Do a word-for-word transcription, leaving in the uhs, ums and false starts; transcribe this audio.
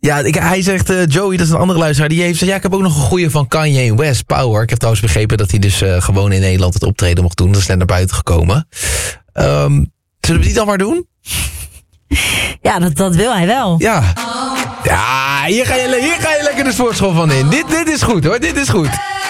Ja, ik, hij zegt, uh, Joey, dat is een andere luisteraar, die heeft gezegd, ja, ik heb ook nog een goeie van Kanye West, Power. Ik heb trouwens begrepen dat hij dus uh, gewoon in Nederland het optreden mocht doen. Dat is net naar buiten gekomen. Um, zullen we die dan maar doen? Ja, dat, dat wil hij wel. Ja. Ja, hier ga je, hier ga je lekker de sportschool van in. Dit, dit is goed hoor, dit is goed.